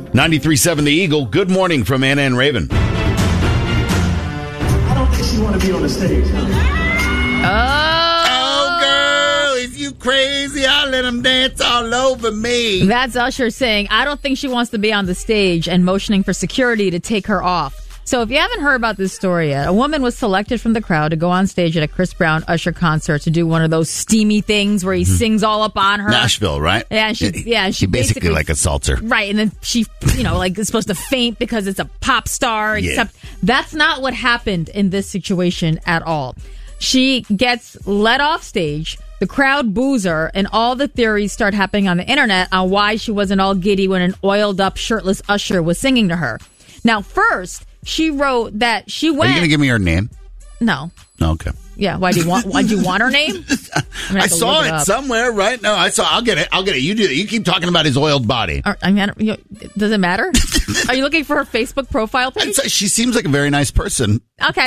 93.7 The Eagle. Good morning from Anna and Raven. I don't think she want to be on the stage. Oh, girl, if you crazy, I'll let them dance all over me. That's Usher saying, I don't think she wants to be on the stage, and motioning for security to take her off. So if you haven't heard about this story yet, a woman was selected from the crowd to go on stage at a Chris Brown Usher concert to do one of those steamy things where he sings all up on her. Nashville, right? Yeah, she basically like assaults her. Right, and then she, is supposed to faint because it's a pop star, except that's not what happened in this situation at all. She gets led off stage. The crowd boos her, and all the theories start happening on the internet on why she wasn't all giddy when an oiled-up, shirtless Usher was singing to her. Now, first, she wrote that she went... Are you going to give me her name? No. Okay. Yeah, why do you want her name? I saw it somewhere, right? No, I'll get it. You do it. You keep talking about his oiled body. Does it matter? Are you looking for her Facebook profile page? She seems like a very nice person. Okay.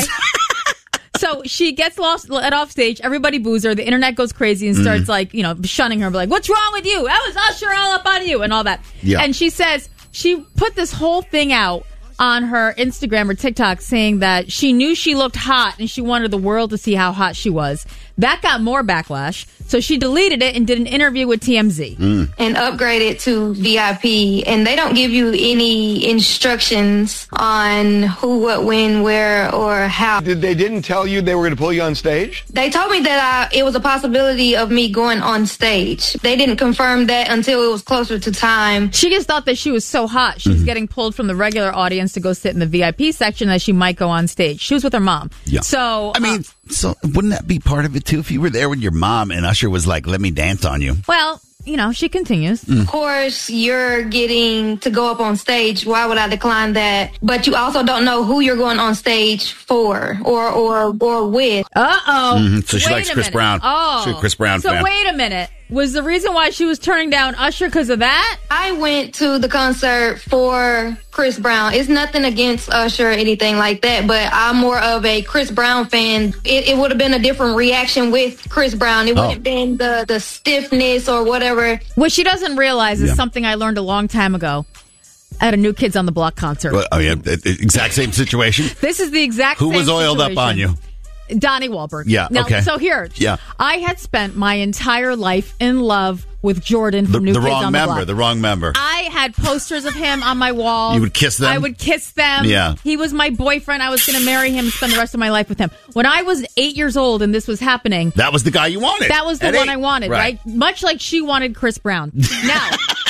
So she gets let off stage. Everybody boos her. The internet goes crazy and starts shunning her. Like, what's wrong with you? That was Usher all up on you and all that. Yeah. And she says she put this whole thing out on her Instagram or TikTok saying that she knew she looked hot and she wanted the world to see how hot she was. That got more backlash. So she deleted it and did an interview with TMZ. And upgraded to VIP. And they don't give you any instructions on who, what, when, where, or how. They didn't tell you they were going to pull you on stage? They told me that it was a possibility of me going on stage. They didn't confirm that until it was closer to time. She just thought that she was so hot. She was getting pulled from the regular audience to go sit in the VIP section that she might go on stage. She was with her mom. Yeah. So, so wouldn't that be part of it too? If you were there with your mom and Usher was like, let me dance on you. Well, she continues. Of course, you're getting to go up on stage. Why would I decline that? But you also don't know who you're going on stage for or with. Uh-oh. So she likes Chris Brown. Oh. She's a Chris Brown fan. So wait a minute. Was the reason why she was turning down Usher because of that? I went to the concert for Chris Brown. It's nothing against Usher or anything like that, but I'm more of a Chris Brown fan. It would have been a different reaction with Chris Brown. It wouldn't have been the stiffness or whatever. What she doesn't realize is something I learned a long time ago at a New Kids on the Block concert. Well, exact same situation. This is the exact same situation. Who was oiled up on you? Donnie Wahlberg. Yeah, now, okay. So here, I had spent my entire life in love with Jordan from New Kids on the Block. The wrong member. I had posters of him on my wall. You would kiss them? I would kiss them. Yeah. He was my boyfriend. I was going to marry him and spend the rest of my life with him. When I was 8 years old and this was happening... That was the guy you wanted. That was the one I wanted, right? Much like she wanted Chris Brown. Now...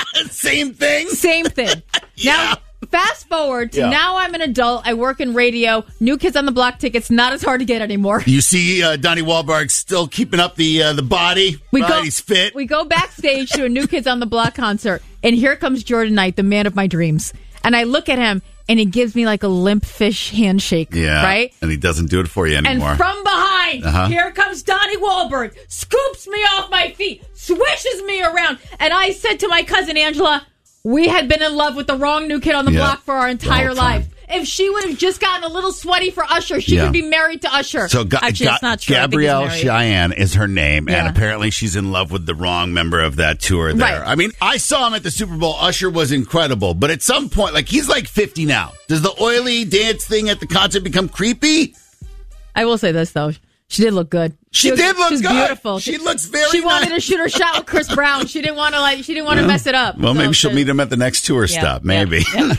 Same thing? Same thing. Now... Fast forward to now I'm an adult. I work in radio. New Kids on the Block tickets, not as hard to get anymore. You see Donnie Wahlberg still keeping up the body. He's fit. We go backstage to a New Kids on the Block concert, and here comes Jordan Knight, the man of my dreams. And I look at him, and he gives me like a limp fish handshake. Yeah, right? And he doesn't do it for you anymore. And from behind, here comes Donnie Wahlberg, scoops me off my feet, swishes me around. And I said to my cousin Angela... We had been in love with the wrong New Kid on the Block for our entire life. If she would have just gotten a little sweaty for Usher, she could be married to Usher. So Actually, it's not true. Gabrielle Cheyenne is her name, and apparently she's in love with the wrong member of that tour there. Right. I mean, I saw him at the Super Bowl. Usher was incredible, but at some point, he's like 50 now. Does the oily dance thing at the concert become creepy? I will say this, though. She did look good. She did look good. Beautiful. She looks very She wanted to shoot her shot with Chris Brown. She didn't want to mess it up. Well, maybe she'll meet him at the next tour stop. Maybe.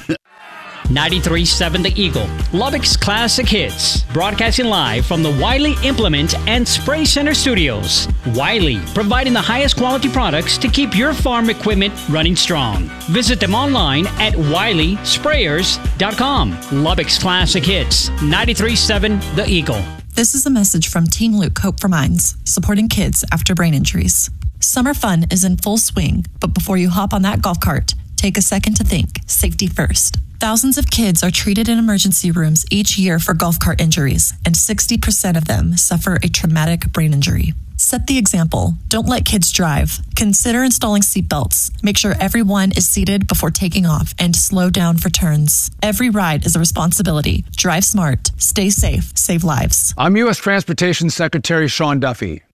93.7 The Eagle, Lubbock's classic hits. Broadcasting live from the Wiley Implement and Spray Center studios. Wiley, providing the highest quality products to keep your farm equipment running strong. Visit them online at WileySprayers.com. Lubbock's classic hits. 93.7 The Eagle. This is a message from Team Luke Hope for Minds, supporting kids after brain injuries. Summer fun is in full swing, but before you hop on that golf cart, take a second to think. Safety first. Thousands of kids are treated in emergency rooms each year for golf cart injuries, and 60% of them suffer a traumatic brain injury. Set the example. Don't let kids drive. Consider installing seatbelts. Make sure everyone is seated before taking off and slow down for turns. Every ride is a responsibility. Drive smart. Stay safe. Save lives. I'm U.S. Transportation Secretary Sean Duffy.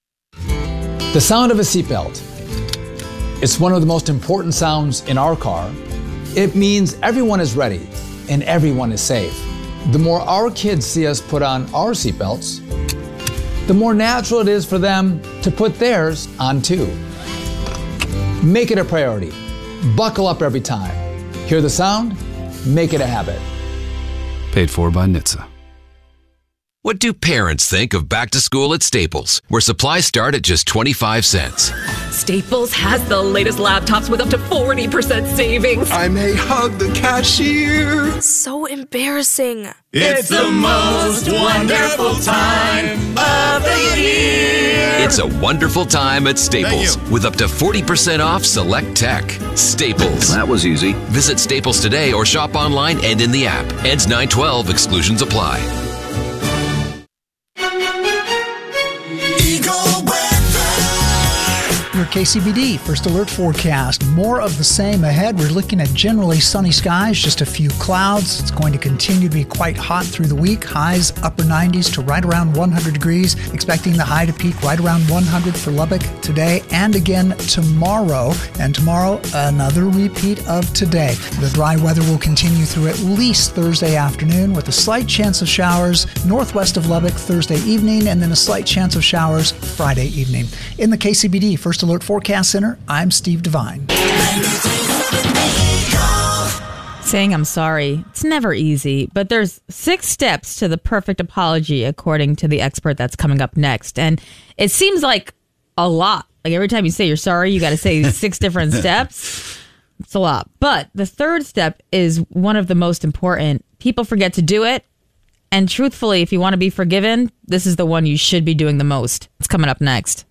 The sound of a seatbelt. It's one of the most important sounds in our car. It means everyone is ready and everyone is safe. The more our kids see us put on our seatbelts, the more natural it is for them to put theirs on too. Make it a priority. Buckle up every time. Hear the sound? Make it a habit. Paid for by NHTSA. What do parents think of back to school at Staples, where supplies start at just 25 cents? Staples has the latest laptops with up to 40% savings. I may hug the cashier. So embarrassing. It's the most wonderful time of the year. It's a wonderful time at Staples with up to 40% off select tech. Staples. That was easy. Visit Staples today or shop online and in the app. Ends 9/12. Exclusions apply. Your KCBD First Alert forecast. More of the same ahead. We're looking at generally sunny skies, just a few clouds. It's going to continue to be quite hot through the week. Highs upper 90s to right around 100 degrees. Expecting the high to peak right around 100 for Lubbock today and again tomorrow. And tomorrow, another repeat of today. The dry weather will continue through at least Thursday afternoon with a slight chance of showers northwest of Lubbock Thursday evening and then a slight chance of showers Friday evening. In the KCBD First Alert Forecast Center, I'm Steve Devine. Saying I'm sorry, it's never easy, but there's 6 steps to the perfect apology, according to the expert that's coming up next. And it seems like a lot. Like every time you say you're sorry, you got to say 6 different steps. It's a lot. But the 3rd step is one of the most important. People forget to do it. And truthfully, if you want to be forgiven, this is the one you should be doing the most. It's coming up next.